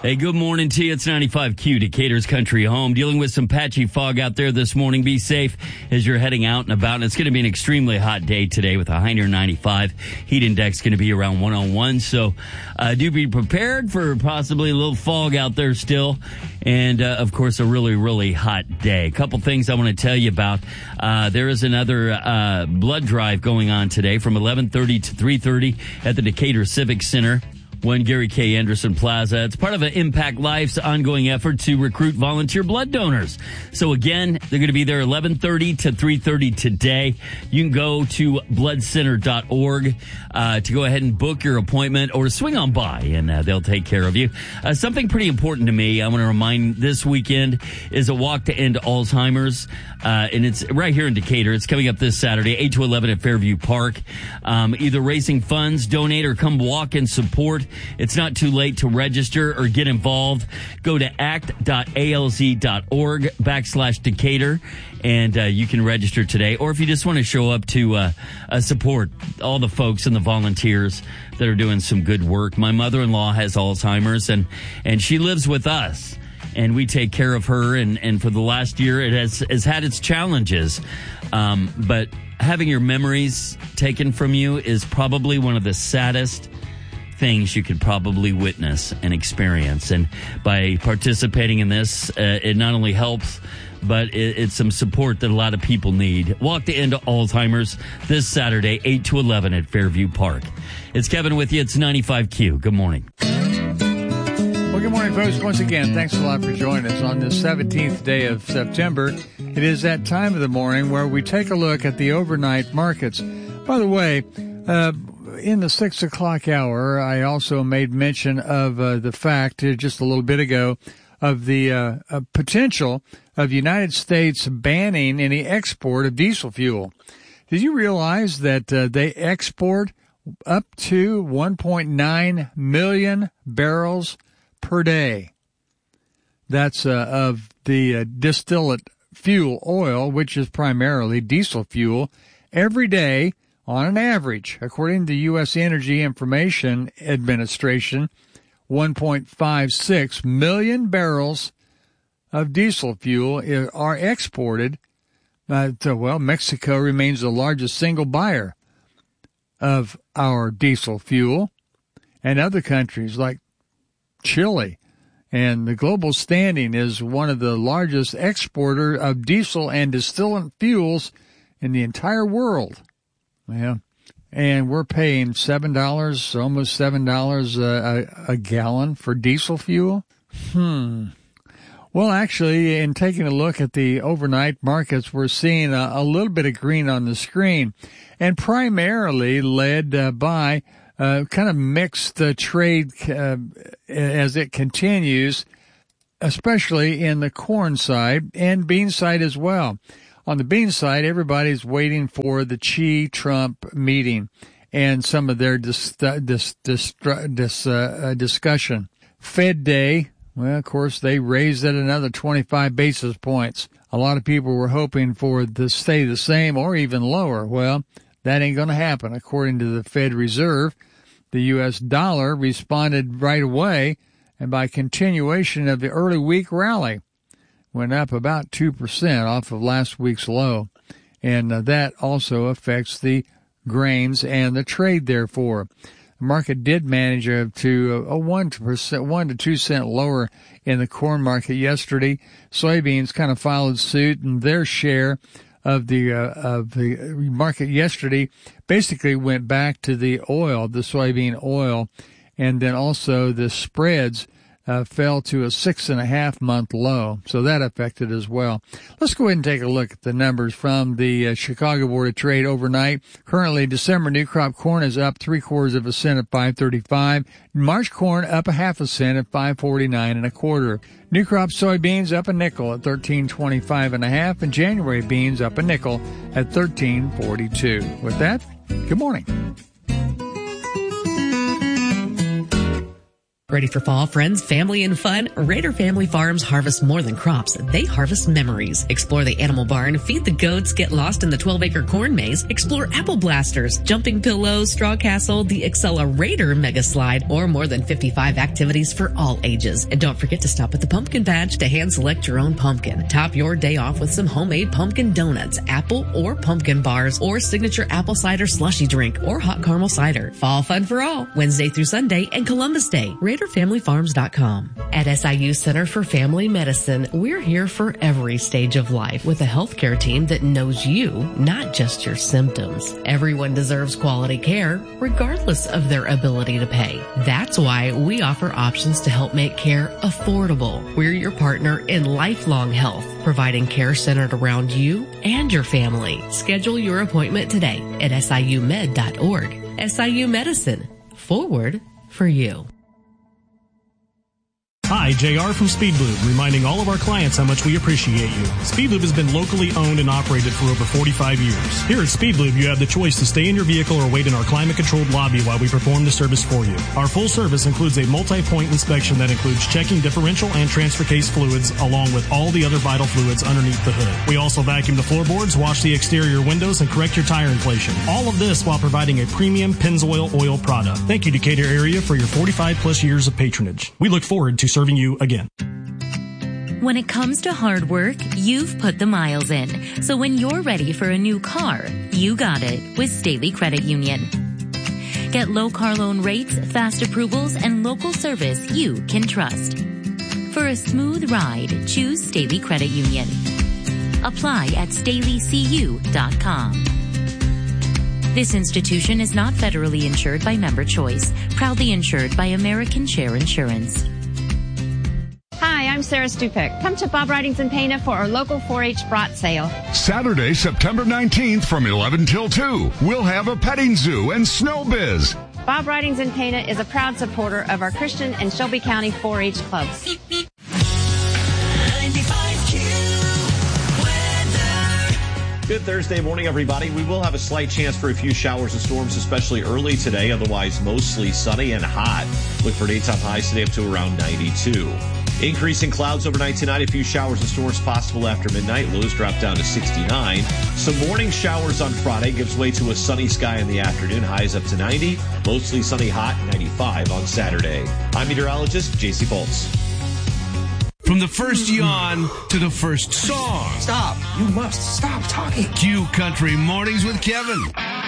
Hey, good morning to you. It's 95Q, Decatur's country home. Dealing with some patchy fog out there this morning. Be safe as you're heading out and about. And it's going to be an extremely hot day today with a high near 95. Heat index going to be around 101. So do be prepared for possibly a little fog out there still. And, of course, a really, really hot day. A couple things I want to tell you about. There is another blood drive going on today from 11:30 to 3:30 at the Decatur Civic Center. 1 Gary K. Anderson Plaza. It's part of an Impact Life's ongoing effort to recruit volunteer blood donors. So again, they're going to be there 11:30 to 3:30 today. You can go to bloodcenter.org to go ahead and book your appointment or swing on by and they'll take care of you. Something pretty important to me, I want to remind this weekend is a walk to end Alzheimer's. And it's right here in Decatur. It's coming up this Saturday, 8 to 11 at Fairview Park. Either raising funds, donate, or come walk and support. It's not too late to register or get involved. Go to act.alz.org/Decatur and you can register today. Or if you just want to show up to support all the folks and the volunteers that are doing some good work. My mother-in-law has Alzheimer's and she lives with us. And we take care of her, and for the last year, it has had its challenges. But having your memories taken from you is probably one of the saddest things you could probably witness and experience. And by participating in this, it not only helps, but it's some support that a lot of people need. Walk to End Alzheimer's this Saturday, 8 to 11 at Fairview Park. It's Kevin with you. It's 95Q. Good morning. Well, good morning, folks. Once again, thanks a lot for joining us on this 17th day of September. It is that time of the morning where we take a look at the overnight markets. By the way, in the 6 o'clock hour, I also made mention of the fact just a little bit ago of the potential of the United States banning any export of diesel fuel. Did you realize that they export up to 1.9 million barrels per day? That's of the distillate fuel oil, which is primarily diesel fuel, every day on an average. According to the U.S. Energy Information Administration, 1.56 million barrels of diesel fuel are exported. Mexico remains the largest single buyer of our diesel fuel, and other countries like Chile. And the global standing is one of the largest exporter of diesel and distillant fuels in the entire world. Yeah. And we're paying $7, almost $7 a gallon for diesel fuel. Well, actually, in taking a look at the overnight markets, we're seeing a little bit of green on the screen, and primarily led by kind of mixed trade as it continues, especially in the corn side and bean side as well. On the bean side, everybody's waiting for the Xi-Trump meeting and some of their discussion. Fed Day, well, of course, they raised it another 25 basis points. A lot of people were hoping for it to stay the same or even lower. Well, that ain't going to happen. According to the Fed Reserve, the U.S. dollar responded right away, and by continuation of the early week rally, went up about 2% off of last week's low. And that also affects the grains and the trade, therefore. The market did manage to a 1 to 2 cent lower in the corn market yesterday. Soybeans kind of followed suit, and their share of the market yesterday basically went back to the oil, the soybean oil, and then also the spreads fell to a 6.5-month low. So that affected as well. Let's go ahead and take a look at the numbers from the Chicago Board of Trade overnight. Currently, December new crop corn is up 0.75 cents at $5.35. March corn up 0.5 cents at $5.49 1/4. New crop soybeans up a nickel at $13.25 1/2, and January beans up a nickel at $13.42. With that, good morning. Ready for fall, friends, family, and fun? Raider Family Farms harvest more than crops. They harvest memories. Explore the animal barn, feed the goats, get lost in the 12-acre corn maze, explore apple blasters, jumping pillows, straw castle, the Accelerator mega slide, or more than 55 activities for all ages. And don't forget to stop at the pumpkin patch to hand select your own pumpkin. Top your day off with some homemade pumpkin donuts, apple or pumpkin bars, or signature apple cider slushy drink, or hot caramel cider. Fall fun for all, Wednesday through Sunday and Columbus Day. RaiderFamilyFarms.com. At SIU Center for Family Medicine, we're here for every stage of life with a healthcare team that knows you, not just your symptoms. Everyone deserves quality care, regardless of their ability to pay. That's why we offer options to help make care affordable. We're your partner in lifelong health, providing care centered around you and your family. Schedule your appointment today at SIUmed.org. SIU Medicine. Forward for you. Hi, JR from Speedlube, reminding all of our clients how much we appreciate you. Speedlube has been locally owned and operated for over 45 years. Here at Speedlube, you have the choice to stay in your vehicle or wait in our climate-controlled lobby while we perform the service for you. Our full service includes a multi-point inspection that includes checking differential and transfer case fluids, along with all the other vital fluids underneath the hood. We also vacuum the floorboards, wash the exterior windows, and correct your tire inflation. All of this while providing a premium Pennzoil oil product. Thank you, Decatur area, for your 45-plus years of patronage. We look forward to serving you again. When it comes to hard work, you've put the miles in. So when you're ready for a new car, you got it with Staley Credit Union. Get low car loan rates, fast approvals, and local service you can trust. For a smooth ride, choose Staley Credit Union. Apply at StaleyCU.com. This institution is not federally insured by Member Choice, proudly insured by American Share Insurance. Hi, I'm Sarah Stupek. Come to Bob Ridings in Pana for our local 4-H brat sale. Saturday, September 19th from 11 till 2. We'll have a petting zoo and snow biz. Bob Ridings in Pana is a proud supporter of our Christian and Shelby County 4-H clubs. Good Thursday morning, everybody. We will have a slight chance for a few showers and storms, especially early today. Otherwise, mostly sunny and hot. Look for daytime highs today up to around 92. Increasing clouds overnight tonight. A few showers and storms possible after midnight. Lows drop down to 69. Some morning showers on Friday gives way to a sunny sky in the afternoon. Highs up to 90. Mostly sunny, hot, 95 on Saturday. I'm meteorologist J.C. Bolts. From the first yawn to the first song. Stop. You must stop talking. Q Country Mornings with Kevin.